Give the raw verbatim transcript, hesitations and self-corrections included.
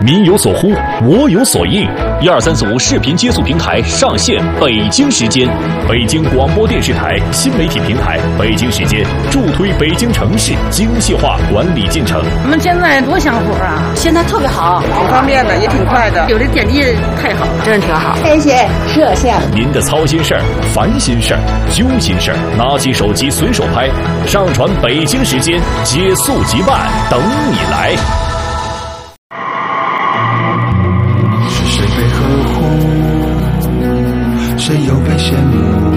民有所呼，我有所应。一二三四五视频接速平台上线，北京时间，北京广播电视台新媒体平台，北京时间助推北京城市精细化管理进程。 我们现在多享福啊！ 现在特别好， 挺方便的，也挺快的， 有这点滴太好了， 真是挺好。 谢谢摄像。 您的操心事儿、烦心事儿、揪心事儿，拿起手机随手拍，上传北京时间，接速即办，等你来。 是谁被呵护？谁又被羡慕？